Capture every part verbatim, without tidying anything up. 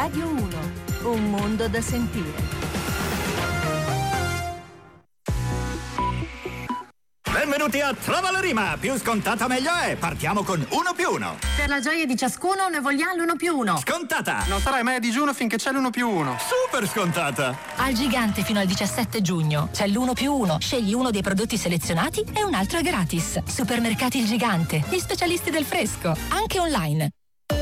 Radio uno, un mondo da sentire. Benvenuti a Trova la rima, più scontata meglio è. Partiamo con uno più uno. Per la gioia di ciascuno ne vogliamo l'uno più uno. Scontata. Non sarai mai a digiuno finché c'è l'uno più uno. Super scontata. Al Gigante fino al diciassette giugno c'è l'uno più uno. Scegli uno dei prodotti selezionati e un altro è gratis. Supermercati Il Gigante, gli specialisti del fresco, anche online.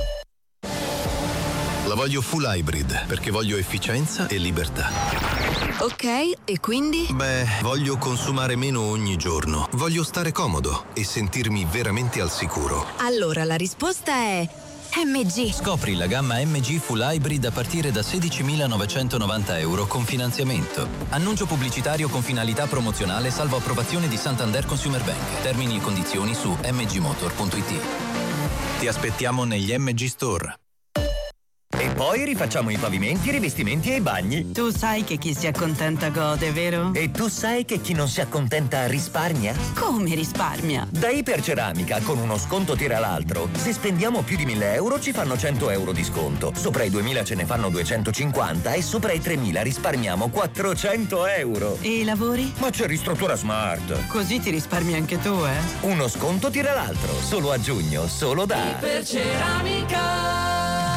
La voglio full hybrid perché voglio efficienza e libertà. Ok, e quindi? Beh, voglio consumare meno ogni giorno. Voglio stare comodo e sentirmi veramente al sicuro. Allora la risposta è M G. Scopri la gamma M G Full Hybrid a partire da sedicimilanovecentonovanta euro con finanziamento. Annuncio pubblicitario con finalità promozionale salvo approvazione di Santander Consumer Bank. Termini e condizioni su m g motor punto i t. Ti aspettiamo negli M G Store. E poi rifacciamo i pavimenti, i rivestimenti e i bagni. Tu sai che chi si accontenta gode, vero? E tu sai che chi non si accontenta risparmia? Come risparmia? Da Iperceramica, con uno sconto tira l'altro. Se spendiamo più di mille euro ci fanno cento euro di sconto. Sopra i duemila ce ne fanno duecentocinquanta e sopra i tremila risparmiamo quattrocento euro. E i lavori? Ma c'è Ristruttura Smart. Così ti risparmi anche tu, eh? Uno sconto tira l'altro. Solo a giugno, solo da Iperceramica.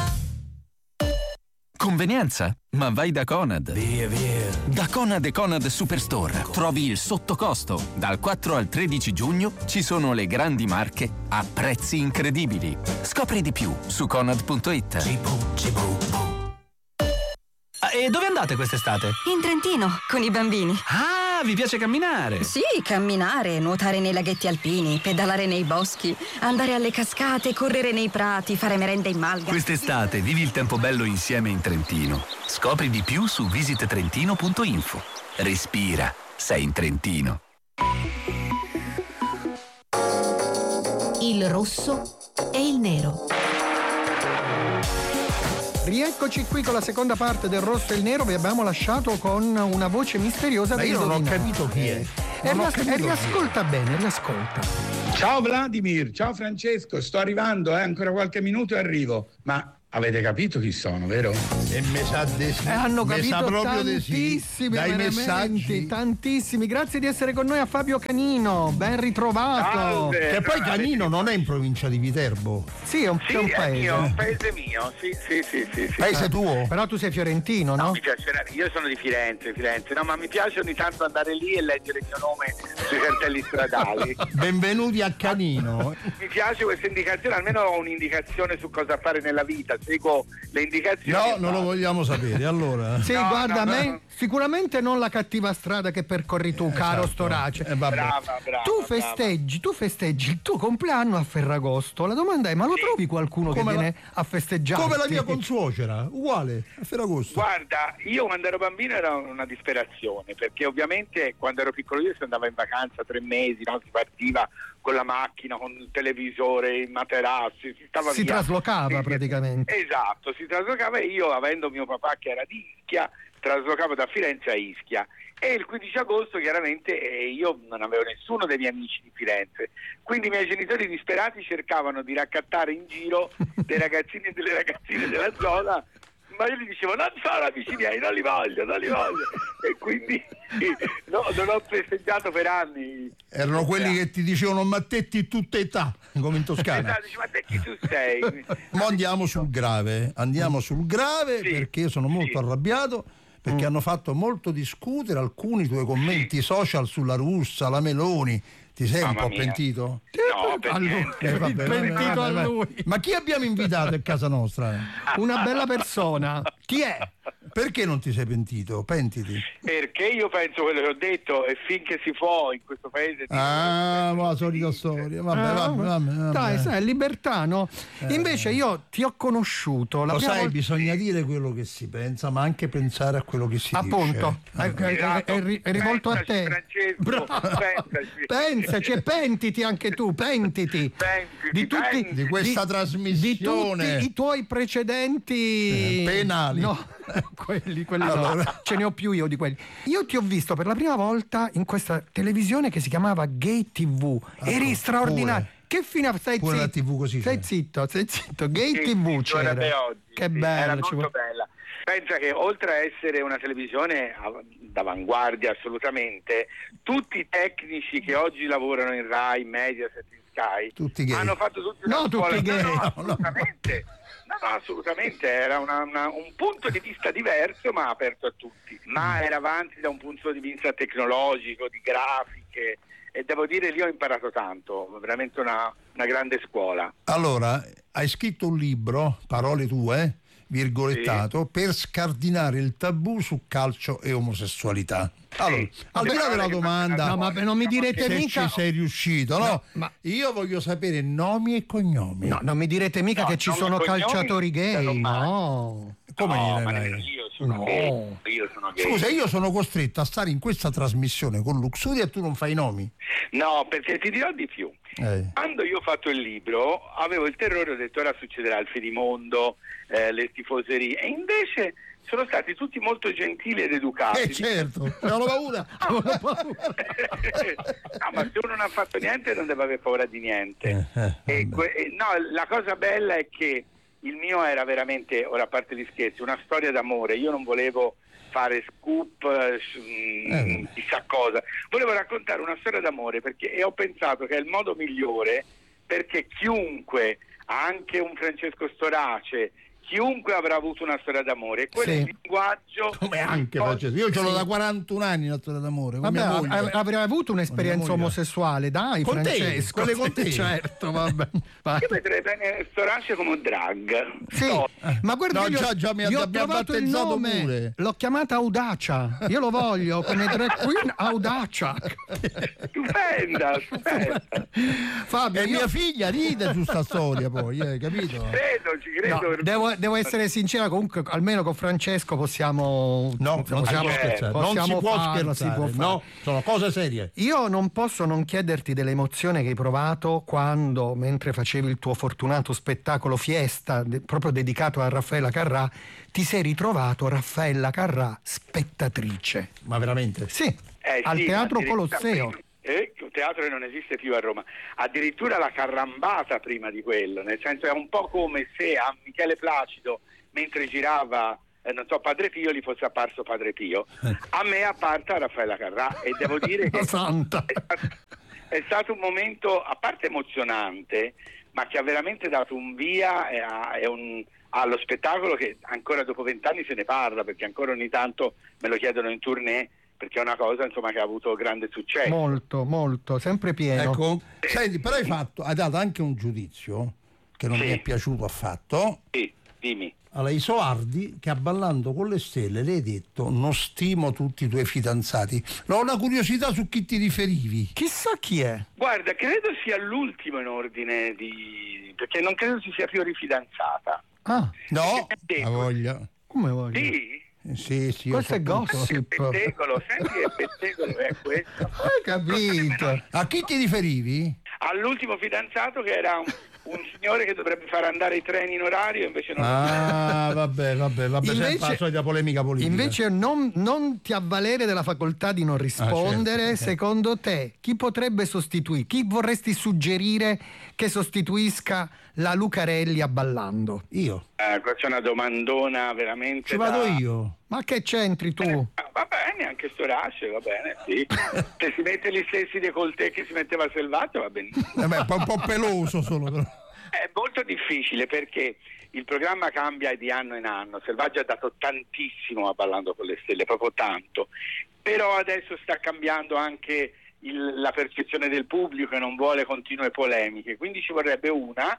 Convenienza? Ma vai da Conad. Via, via. Da Conad e Conad Superstore trovi il sottocosto. Dal quattro al tredici giugno ci sono le grandi marche a prezzi incredibili. Scopri di più su conad punto it. Ah, e dove andate quest'estate? In Trentino, con i bambini. Ah, vi piace camminare? Sì, camminare, nuotare nei laghetti alpini, pedalare nei boschi, andare alle cascate, correre nei prati, fare merenda in malga. Quest'estate vivi il tempo bello insieme in Trentino. Scopri di più su visit trentino punto info. Respira, sei in Trentino. Il rosso e il nero. Rieccoci qui con la seconda parte del Rosso e il Nero. Vi abbiamo lasciato con una voce misteriosa. Ma io non ho capito chi è. E, ria- e riascolta bene, riascolta. Ciao Vladimir, ciao Francesco, sto arrivando, eh, ancora qualche minuto e arrivo. Ma avete capito chi sono, vero? E me sa de sì. Eh, hanno me capito sa proprio tantissimi, sì. Dai messaggi. Tantissimi. Grazie di essere con noi a Fabio Canino, ben ritrovato. Salve. Che poi Canino non è in provincia di Viterbo. Sì, è un, sì, è un è paese. mio, un paese mio, sì, sì, sì, sì, sì. Paese tuo? Però tu sei fiorentino, no? No, mi piacerà. Io sono di Firenze, Firenze, no, ma mi piace ogni tanto andare lì e leggere il mio nome sui cartelli stradali. Benvenuti a Canino. Mi piace questa indicazione, almeno ho un'indicazione su cosa fare nella vita, seguo le indicazioni. No, non lo vogliamo sapere, allora. Sì, no, guarda, no, a me no. Sicuramente non la cattiva strada che percorri tu, Eh, caro esatto. Storace. Eh, vabbè. Brava, brava, tu brava. festeggi, tu festeggi il tuo compleanno a Ferragosto. La domanda è: ma lo Sì. trovi qualcuno Come che la- viene a festeggiare? Come la mia consuocera, uguale, a Ferragosto. Guarda, io quando ero bambino era una disperazione, perché ovviamente quando ero piccolo io si andava in vacanza tre mesi, no? Si partiva con la macchina, con il televisore, i materassi, si stava Si via. traslocava Sì, praticamente. Esatto, si traslocava e io, avendo mio papà che era di Ischia, traslocavo da Firenze a Ischia. E il quindici agosto chiaramente eh, io non avevo nessuno dei miei amici di Firenze, quindi i miei genitori disperati cercavano di raccattare in giro dei ragazzini e delle ragazzine della zona, ma io gli dicevo non sono amici miei, non li voglio, non li voglio, e quindi no, non ho festeggiato per anni. Erano quelli che ti dicevano ma te ti tutte età, come in Toscana. Esatto, dici, ma te chi tu sei? Ma andiamo sul grave, andiamo sul grave Sì, perché io sono molto sì. arrabbiato perché hanno fatto molto discutere alcuni tuoi commenti social sulla Russa, la Meloni. Ti sei Mamma un po' mia. pentito? No, per A lui. niente. Eh, vabbè, Pentito vabbè, a vabbè. lui. Ma chi abbiamo invitato a casa nostra? Una bella persona. Chi è? Perché non ti sei pentito? Pentiti. Perché io penso quello che ho detto e finché si può in questo paese. Ah, ma la solita storia. Vabbè, Ah, vabbè, vabbè, vabbè. Dai, sai, libertà, no? Eh. Invece io ti ho conosciuto la Lo prima sai, volta- bisogna dire quello che si pensa, ma anche pensare a quello che si appunto, dice. è, è- è- è ri- è rivolto a Pensaci, te. Francesco, Bravo. pensaci. Pensaci e pentiti anche tu, pentiti. Pentiti, di tutti pentiti. Di questa di- trasmissione. di tutti i tuoi precedenti Eh, penali. No, quelli, quelli no. Allora. Ce ne ho più io di quelli. Io ti ho visto per la prima volta in questa televisione che si chiamava Gay tivù. Eri pure. straordinario. Che fine stai Pure zitto? la tivù così Stai c'è. zitto, stai zitto. Gay Sì, tivù sì, c'era. guarda, oggi, Che sì, bello, era ci molto vuole- bella. Pensa che oltre a essere una televisione d'avanguardia assolutamente, tutti i tecnici che oggi lavorano in Rai, Mediaset, in Sky tutti gay. hanno fatto tutti una no, scuola. Tutti gay. No, no, no, assolutamente. No, no, assolutamente, era una, una, un punto di vista diverso ma aperto a tutti. Ma era avanti da un punto di vista tecnologico, di grafiche, e devo dire lì ho imparato tanto, veramente una, una grande scuola. Allora, hai scritto un libro, parole tue, virgolettato, sì, per scardinare il tabù su calcio e omosessualità. Allora, sì, al di là della domanda, no, ma non mi direte se mica ci sei riuscito, no? no ma io voglio sapere nomi e cognomi. No, non mi direte mica no, che ci sono calciatori gay, no. Come no, dire, ma lei? Io sono, no. gay, io sono gay. Scusa, io sono costretto a stare in questa trasmissione con Luxuria e tu non fai i nomi? No, perché ti dirò di più. Eh. Quando io ho fatto il libro avevo il terrore, ho detto ora succederà il finimondo, eh, le tifoserie, e invece sono stati tutti molto gentili ed educati. Eh certo, avevo paura. No, ma se uno non ha fatto niente non deve avere paura di niente. Eh, eh, e que- e, no, la cosa bella è che il mio era veramente, ora a parte gli scherzi, una storia d'amore. Io non volevo fare scoop, eh. chissà cosa, volevo raccontare una storia d'amore, perché e ho pensato che è il modo migliore, perché chiunque, anche un Francesco Storace, chiunque avrà avuto una storia d'amore, quello sì, è il linguaggio. Come anche Francesco, io ce l'ho sì, da quarantuno anni la storia d'amore. Vabbè, av- avrei avuto un'esperienza omosessuale, dai, con Francesco. Te, con te. Certo, vabbè. Io vedrei bene Storace come un drag. Sì, no, ma guarda, no, io, già, già mi io ha, ho trovato il nome, pure. L'ho chiamata Audacia. Io lo voglio come drag queen Audacia. Stupenda, stupenda. Fabio, e io... mia figlia ride su sta storia, poi, hai capito? Credo, ci credo. No, devo, devo essere sincera, comunque almeno con Francesco possiamo no, possiamo, scherzare. possiamo non si può farlo, scherzare, si può fare. No, sono cose serie. Io non posso non chiederti dell'emozione che hai provato quando, mentre facevi il tuo fortunato spettacolo Fiesta, de- proprio dedicato a Raffaella Carrà, ti sei ritrovato Raffaella Carrà spettatrice. Ma veramente? Sì, eh, al sì, Teatro Colosseo. Eh, un teatro che non esiste più a Roma, addirittura la carrambata prima di quello, nel senso è un po' come se a Michele Placido mentre girava eh, non so Padre Pio gli fosse apparso Padre Pio, a me è apparta Raffaella Carrà, e devo dire che Santa. È, stato, è stato un momento a parte emozionante, ma che ha veramente dato un via e a, e un, allo spettacolo, che ancora dopo vent'anni se ne parla, perché ancora ogni tanto me lo chiedono in tournée, perché è una cosa insomma che ha avuto grande successo. Molto, molto, sempre pieno. Ecco, senti, però hai fatto, hai dato anche un giudizio che non sì, mi è piaciuto affatto. Sì, dimmi. Alla Isoardi, che a Ballando con le Stelle le hai detto: non stimo tutti i tuoi fidanzati. Ho una curiosità su chi ti riferivi. Chissà chi è. Guarda, credo sia l'ultimo in ordine di, perché non credo si sia più rifidanzata. Ah, no, la voglia. Come voglio? Sì. Sì, sì, questo è gossip. Pettegolo, senti che pettegolo è questo? Hai capito? A chi ti riferivi? All'ultimo fidanzato, che era un, un signore che dovrebbe far andare i treni in orario, invece non. Ah, vabbè, vabbè, vabbè, invece, sempre la solita polemica politica. Invece non, non ti avvalere della facoltà di non rispondere. Ah, certo. Secondo te chi potrebbe sostituire? Chi vorresti suggerire che sostituisca la Lucarelli a Ballando? Io. Eh, questa è una domandona veramente. Ci vado da... io. Ma che c'entri tu? Eh, va bene, anche Storace, va bene, sì. Se si mette gli stessi décolleté che si metteva Selvaggio, va benissimo. Eh beh, un po' peloso solo, però. È molto difficile, perché il programma cambia di anno in anno. Selvaggio ha dato tantissimo a Ballando con le Stelle, proprio tanto. Però adesso sta cambiando anche il, la percezione del pubblico, e non vuole continue polemiche. Quindi ci vorrebbe una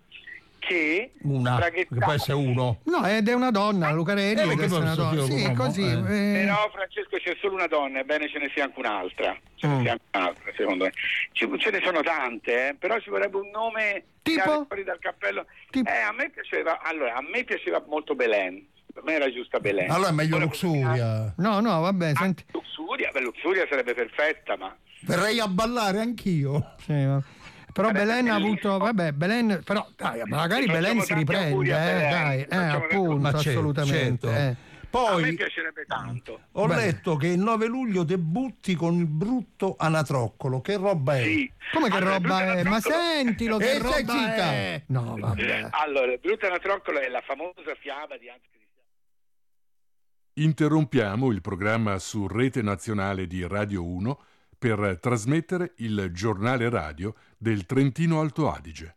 che una che può essere uno, no, ed è una donna, Lucarelli, eh, è una donna. Sì, così. Eh. Eh. Però Francesco, c'è solo una donna, è bene ce ne sia anche un'altra. Ce ne mm. sia anche un'altra, secondo me. Ci, ce ne sono tante, eh, però ci vorrebbe un nome tipo fuori dal cappello. Tipo? Eh, a me piaceva, allora, a me piaceva molto Belen. Per me era giusta Belen. Allora è meglio Luxuria. No, no, vabbè, ah, senti. Luxuria, beh, Luxuria sarebbe perfetta, ma verrei a ballare anch'io. Sì, ma... Però Belen ha avuto, vabbè, Belen, però dai, magari Belen si riprende, eh, dai, eh, appunto, certo, assolutamente. Certo. Eh. Poi, a me piacerebbe tanto. Ho Beh. letto che il nove luglio debutti con il brutto Anatroccolo. Che roba è? Sì. Come che allora, roba è? Ma sentilo, che eh, roba è? No, vabbè. Allora, il brutto Anatroccolo è la famosa fiaba di Hans Interrompiamo il programma su Rete Nazionale di Radio uno per trasmettere il giornale radio del Trentino Alto Adige.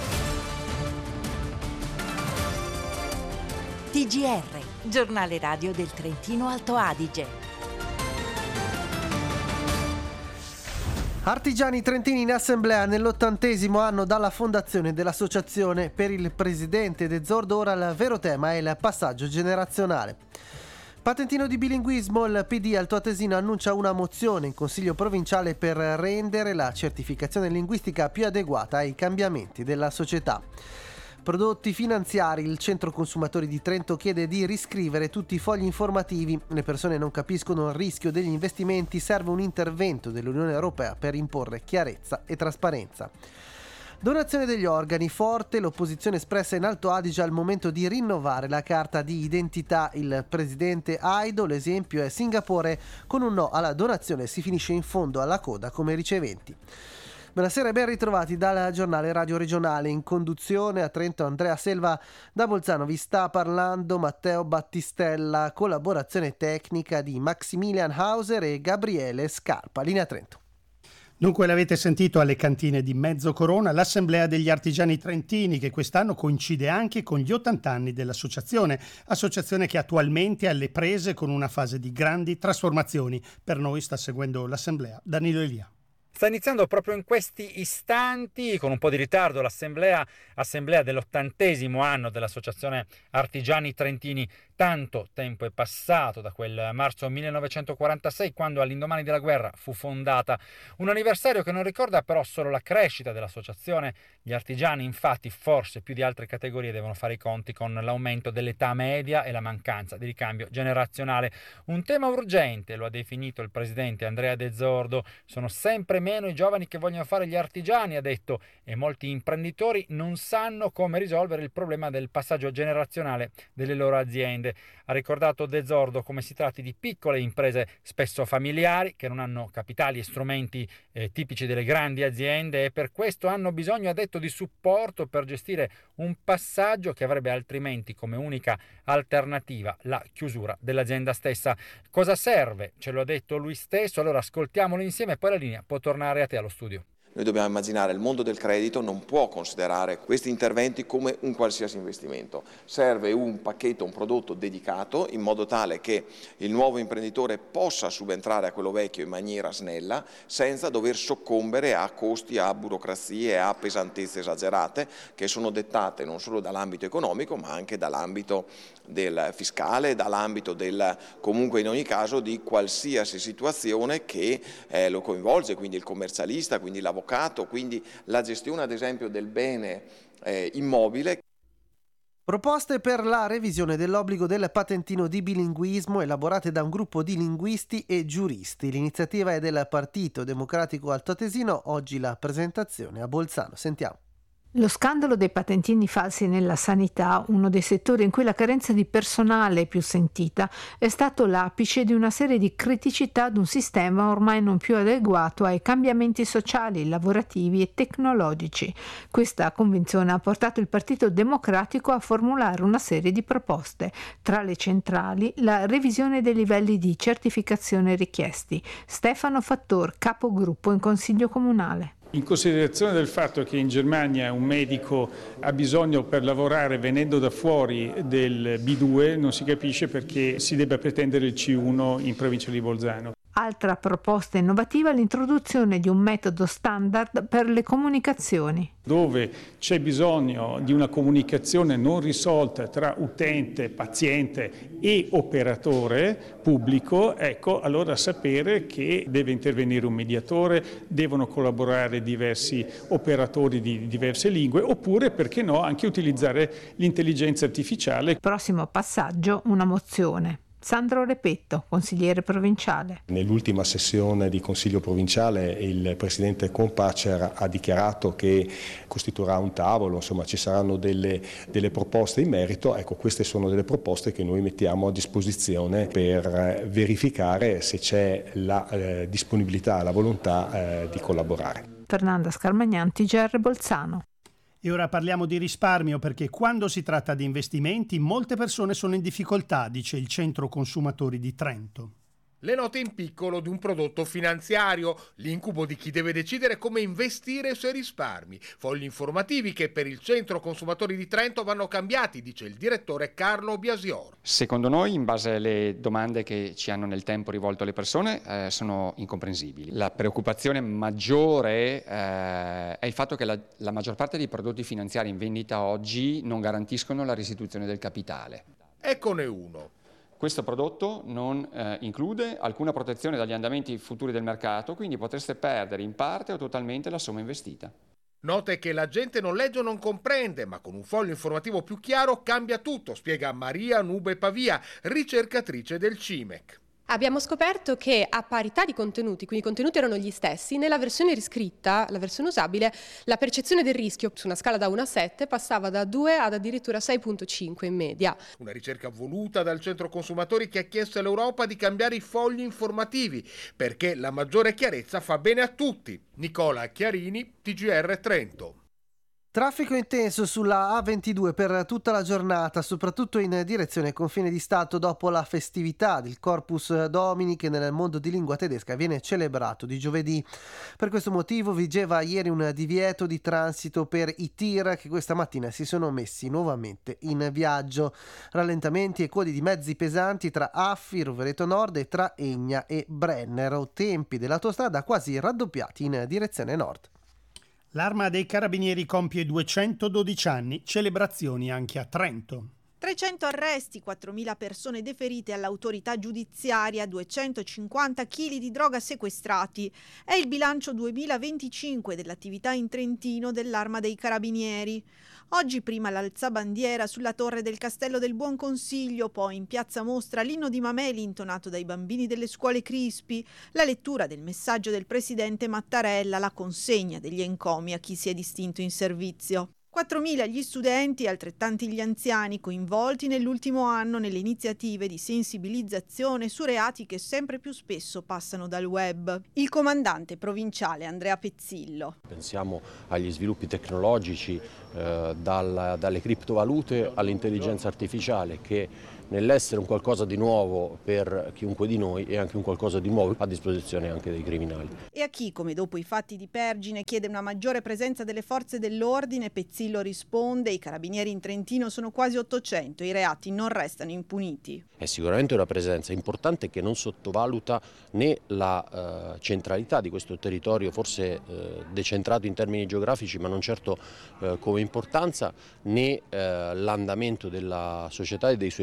T G R, giornale radio del Trentino Alto Adige. Artigiani trentini in assemblea nell'ottantesimo anno dalla fondazione dell'associazione. Per il presidente De Zordo ora il vero tema è il passaggio generazionale. Patentino di bilinguismo, il P D altoatesino annuncia una mozione in Consiglio provinciale per rendere la certificazione linguistica più adeguata ai cambiamenti della società. Prodotti finanziari, il centro consumatori di Trento chiede di riscrivere tutti i fogli informativi. Le persone non capiscono il rischio degli investimenti, serve un intervento dell'Unione Europea per imporre chiarezza e trasparenza. Donazione degli organi, forte l'opposizione espressa in Alto Adige al momento di rinnovare la carta di identità. Il presidente Aido, l'esempio è Singapore, con un no alla donazione si finisce in fondo alla coda come riceventi. Buonasera e ben ritrovati dal giornale radio regionale. In conduzione a Trento Andrea Selva, da Bolzano vi sta parlando Matteo Battistella, collaborazione tecnica di Maximilian Hauser e Gabriele Scarpa. Linea Trento. Dunque l'avete sentito alle cantine di Mezzocorona, l'assemblea degli artigiani trentini che quest'anno coincide anche con gli ottanta anni dell'associazione, associazione che attualmente è alle prese con una fase di grandi trasformazioni. Per noi sta seguendo l'assemblea Danilo Elia. Sta iniziando proprio in questi istanti, con un po' di ritardo, l'assemblea, assemblea dell'ottantesimo anno dell'Associazione Artigiani Trentini. Tanto tempo è passato da quel marzo millenovecentoquarantasei, quando all'indomani della guerra fu fondata. Un anniversario che non ricorda però solo la crescita dell'associazione. Gli artigiani, infatti, forse più di altre categorie, devono fare i conti con l'aumento dell'età media e la mancanza di ricambio generazionale. Un tema urgente, lo ha definito il presidente Andrea De Zordo. Sono sempre meno i giovani che vogliono fare gli artigiani, ha detto, e molti imprenditori non sanno come risolvere il problema del passaggio generazionale delle loro aziende. Ha ricordato De Zordo come si tratti di piccole imprese spesso familiari che non hanno capitali e strumenti eh, tipici delle grandi aziende e per questo hanno bisogno, ha detto, di supporto per gestire un passaggio che avrebbe altrimenti come unica alternativa la chiusura dell'azienda stessa. Cosa serve? Ce lo ha detto lui stesso, allora ascoltiamolo insieme e poi la linea può tornare a te allo studio. Noi dobbiamo immaginare il mondo del credito non può considerare questi interventi come un qualsiasi investimento. Serve un pacchetto, un prodotto dedicato in modo tale che il nuovo imprenditore possa subentrare a quello vecchio in maniera snella senza dover soccombere a costi, a burocrazie, a pesantezze esagerate che sono dettate non solo dall'ambito economico ma anche dall'ambito del fiscale, dall'ambito del comunque in ogni caso di qualsiasi situazione che eh, lo coinvolge, quindi il commercialista, quindi l'avvocato, quindi la gestione ad esempio del bene eh, immobile. Proposte per la revisione dell'obbligo del patentino di bilinguismo elaborate da un gruppo di linguisti e giuristi. L'iniziativa è del Partito Democratico Altoatesino, oggi la presentazione a Bolzano. Sentiamo. Lo scandalo dei patentini falsi nella sanità, uno dei settori in cui la carenza di personale è più sentita, è stato l'apice di una serie di criticità ad un sistema ormai non più adeguato ai cambiamenti sociali, lavorativi e tecnologici. Questa convinzione ha portato il Partito Democratico a formulare una serie di proposte. Tra le centrali, la revisione dei livelli di certificazione richiesti. Stefano Fattor, capogruppo in Consiglio Comunale. In considerazione del fatto che in Germania un medico ha bisogno per lavorare venendo da fuori del B due, non si capisce perché si debba pretendere il C uno in provincia di Bolzano. Altra proposta innovativa è l'introduzione di un metodo standard per le comunicazioni. Dove c'è bisogno di una comunicazione non risolta tra utente, paziente e operatore pubblico, ecco, allora sapere che deve intervenire un mediatore, devono collaborare diversi operatori di diverse lingue, oppure, perché no, anche utilizzare l'intelligenza artificiale. Prossimo passaggio, una mozione. Sandro Repetto, consigliere provinciale. Nell'ultima sessione di Consiglio provinciale il Presidente Compacer ha dichiarato che costituirà un tavolo, insomma ci saranno delle, delle proposte in merito. Ecco, queste sono delle proposte che noi mettiamo a disposizione per verificare se c'è la eh, disponibilità, la volontà eh, di collaborare. Fernanda Scarmagnan, T G R Bolzano. E ora parliamo di risparmio, perché quando si tratta di investimenti molte persone sono in difficoltà, dice il Centro Consumatori di Trento. Le note in piccolo di un prodotto finanziario, l'incubo di chi deve decidere come investire i suoi risparmi, fogli informativi che per il Centro Consumatori di Trento vanno cambiati, dice il direttore Carlo Biasior. Secondo noi, in base alle domande che ci hanno nel tempo rivolto le persone, eh, sono incomprensibili. La preoccupazione maggiore eh, è il fatto che la, la maggior parte dei prodotti finanziari in vendita oggi non garantiscono la restituzione del capitale. Eccone uno. Questo prodotto non eh, include alcuna protezione dagli andamenti futuri del mercato, quindi potreste perdere in parte o totalmente la somma investita. Note che la gente non legge o non comprende, ma con un foglio informativo più chiaro cambia tutto, spiega Maria Nube Pavia, ricercatrice del CIMEC. Abbiamo scoperto che a parità di contenuti, quindi i contenuti erano gli stessi, nella versione riscritta, la versione usabile, la percezione del rischio su una scala da uno a sette passava da due ad addirittura sei virgola cinque in media. Una ricerca voluta dal Centro Consumatori che ha chiesto all'Europa di cambiare i fogli informativi, perché la maggiore chiarezza fa bene a tutti. Nicola Chiarini, T G R Trento. Traffico intenso sulla A ventidue per tutta la giornata, soprattutto in direzione confine di Stato dopo la festività del Corpus Domini che nel mondo di lingua tedesca viene celebrato di giovedì. Per questo motivo vigeva ieri un divieto di transito per i tir che questa mattina si sono messi nuovamente in viaggio. Rallentamenti e codi di mezzi pesanti tra Affi, Rovereto Nord e tra Egna e Brennero. Tempi dell'autostrada quasi raddoppiati in direzione nord. L'Arma dei Carabinieri compie duecentododici anni, celebrazioni anche a Trento. trecento arresti, quattromila persone deferite all'autorità giudiziaria, duecentocinquanta chili di droga sequestrati. È il bilancio duemilaventicinque dell'attività in Trentino dell'Arma dei Carabinieri. Oggi prima l'alzabandiera sulla torre del Castello del Buon Consiglio, poi in piazza Mostra l'inno di Mameli intonato dai bambini delle scuole Crispi, la lettura del messaggio del presidente Mattarella, la consegna degli encomi a chi si è distinto in servizio. quattromila gli studenti e altrettanti gli anziani coinvolti nell'ultimo anno nelle iniziative di sensibilizzazione su reati che sempre più spesso passano dal web. Il comandante provinciale Andrea Pezzillo. Pensiamo agli sviluppi tecnologici, eh, dal, dalle criptovalute all'intelligenza artificiale, che nell'essere un qualcosa di nuovo per chiunque di noi è anche un qualcosa di nuovo a disposizione anche dei criminali. E a chi, come dopo i fatti di Pergine, chiede una maggiore presenza delle forze dell'ordine, Pezzillo risponde: i carabinieri in Trentino sono quasi ottocento, i reati non restano impuniti. È sicuramente una presenza importante che non sottovaluta né la eh, centralità di questo territorio, forse eh, decentrato in termini geografici, ma non certo eh, come importanza, né eh, l'andamento della società e dei suoi